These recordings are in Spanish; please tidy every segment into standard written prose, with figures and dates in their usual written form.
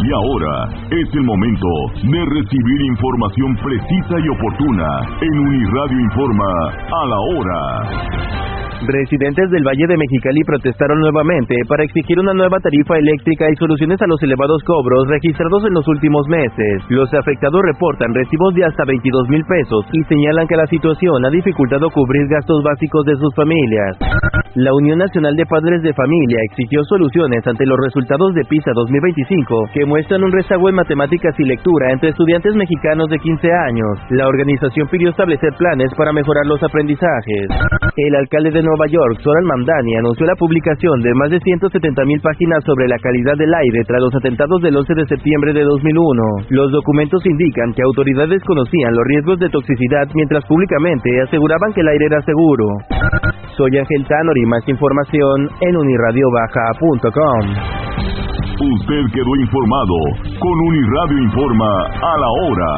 Y ahora es el momento de recibir información precisa y oportuna en Uniradio Informa a la hora. Residentes del Valle de Mexicali protestaron nuevamente para exigir una nueva tarifa eléctrica y soluciones a los elevados cobros registrados en los últimos meses. Los afectados reportan recibos de hasta 22,000 pesos y señalan que la situación ha dificultado cubrir gastos básicos de sus familias. La Unión Nacional de Padres de Familia exigió soluciones ante los resultados de PISA 2025 que muestran un rezago en matemáticas y lectura entre estudiantes mexicanos de 15 años. La organización pidió establecer planes para mejorar los aprendizajes. El alcalde de Nueva York, Zoran Mamdani, anunció la publicación de más de 170,000 páginas sobre la calidad del aire tras los atentados del 11 de septiembre de 2001. Los documentos indican que autoridades conocían los riesgos de toxicidad mientras públicamente aseguraban que el aire era seguro. Soy Ángel Tanori, más información en unirradiobaja.com. Usted quedó informado con Uniradio Informa a la hora.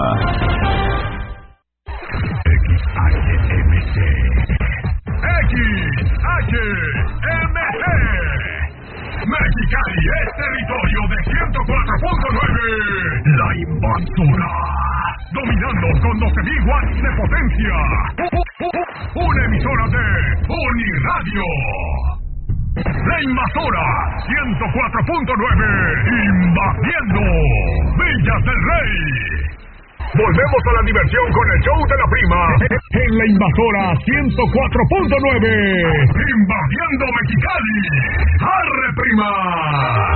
XHMC Mexicali es territorio de 104.9. La Invasora, dominando con 12,000 watts de potencia. Una emisora de Uniradio. La Invasora 104.9, invadiendo Villas del Rey. Volvemos a la diversión con el show de la prima en La Invasora 104.9, invadiendo Mexicali. ¡Arre, prima!